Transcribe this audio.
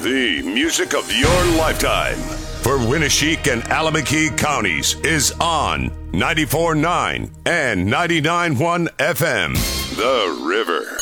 The music of your lifetime for Winneshiek and Alameda counties is on 94.9 and 99.1 FM. The River.